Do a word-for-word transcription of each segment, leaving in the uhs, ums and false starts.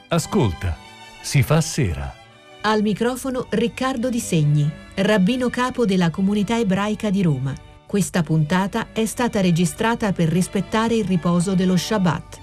Ascolta, si fa sera. Al microfono Riccardo Di Segni, rabbino capo della comunità ebraica di Roma. Questa puntata è stata registrata per rispettare il riposo dello Shabbat.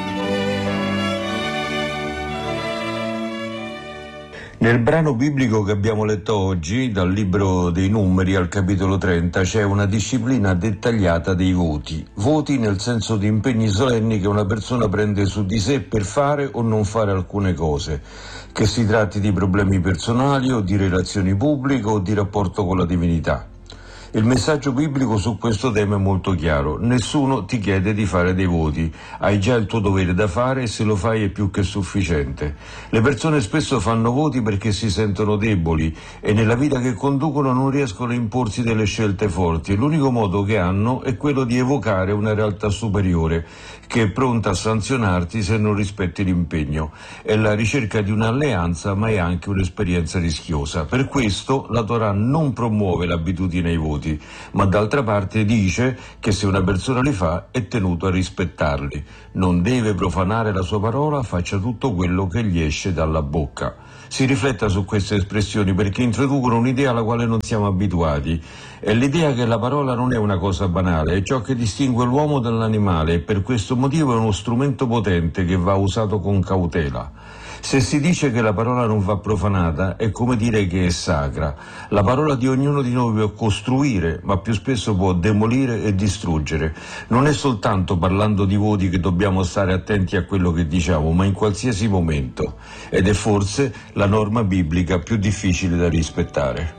Nel brano biblico che abbiamo letto oggi, dal libro dei Numeri al capitolo trenta, c'è una disciplina dettagliata dei voti. Voti nel senso di impegni solenni che una persona prende su di sé per fare o non fare alcune cose, che si tratti di problemi personali o di relazioni pubbliche o di rapporto con la divinità. Il messaggio biblico su questo tema è molto chiaro. Nessuno ti chiede di fare dei voti. Hai già il tuo dovere da fare e se lo fai è più che sufficiente. Le persone spesso fanno voti perché si sentono deboli e nella vita che conducono non riescono a imporsi delle scelte forti. L'unico modo che hanno è quello di evocare una realtà superiore che è pronta a sanzionarti se non rispetti l'impegno. È la ricerca di un'alleanza, ma è anche un'esperienza rischiosa. Per questo la Torah non promuove l'abitudine ai voti, ma d'altra parte dice che se una persona li fa è tenuto a rispettarli. Non deve profanare la sua parola, faccia tutto quello che gli esce dalla bocca. Si rifletta su queste espressioni perché introducono un'idea alla quale non siamo abituati. È l'idea che la parola non è una cosa banale, è ciò che distingue l'uomo dall'animale e per questo motivo è uno strumento potente che va usato con cautela. Se si dice che la parola non va profanata, è come dire che è sacra. La parola di ognuno di noi può costruire, ma più spesso può demolire e distruggere. Non è soltanto parlando di voti che dobbiamo stare attenti a quello che diciamo, ma in qualsiasi momento. Ed è forse la norma biblica più difficile da rispettare.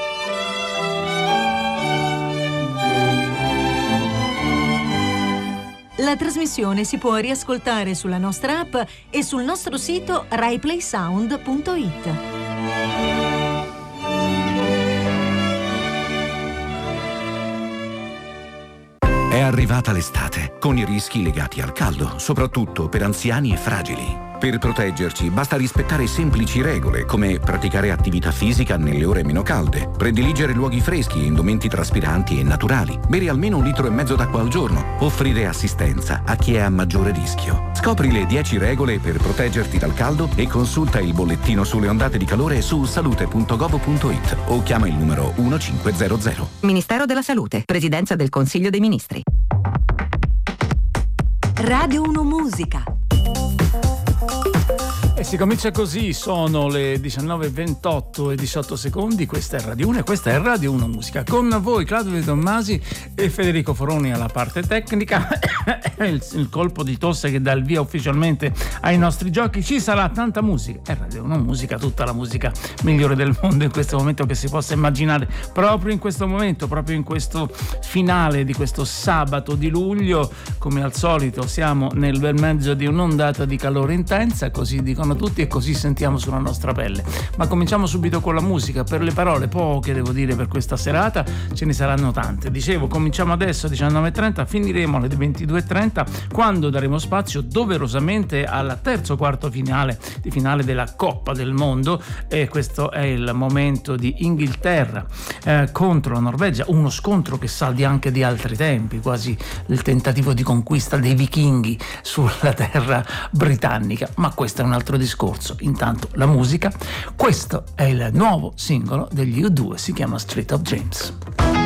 La trasmissione si può riascoltare sulla nostra app e sul nostro sito rai play sound punto it. È arrivata l'estate, con i rischi legati al caldo, soprattutto per anziani e fragili. Per proteggerci basta rispettare semplici regole come praticare attività fisica nelle ore meno calde, prediligere luoghi freschi e indumenti traspiranti e naturali, bere almeno un litro e mezzo d'acqua al giorno, offrire assistenza a chi è a maggiore rischio. Scopri le dieci regole per proteggerti dal caldo e consulta il bollettino sulle ondate di calore su salute punto gov punto it o chiama il numero uno cinque zero zero. Ministero della Salute, Presidenza del Consiglio dei Ministri. Radio uno Musica. E si comincia così, sono le diciannove e ventotto e diciotto secondi, questa è Radio uno e questa è Radio uno Musica. Con voi Claudio De Tommasi e Federico Foroni alla parte tecnica. il, il colpo di tosse che dà il via ufficialmente ai nostri giochi. Ci sarà tanta musica, è Radio uno Musica, tutta la musica migliore del mondo in questo momento che si possa immaginare, proprio in questo momento, proprio in questo finale di questo sabato di luglio. Come al solito siamo nel bel mezzo di un'ondata di calore intensa, così dicono tutti e così sentiamo sulla nostra pelle. Ma cominciamo subito con la musica. Per le parole poche devo dire per questa serata, ce ne saranno tante. Dicevo, cominciamo adesso alle diciannove e trenta, finiremo alle ventidue e trenta quando daremo spazio doverosamente al terzo quarto finale di finale della Coppa del Mondo, e questo è il momento di Inghilterra eh, contro la Norvegia, uno scontro che sa di anche di altri tempi, quasi il tentativo di conquista dei vichinghi sulla terra britannica, ma questo è un altro discorso. Intanto la musica, questo è il nuovo singolo degli U due, si chiama Street of Dreams.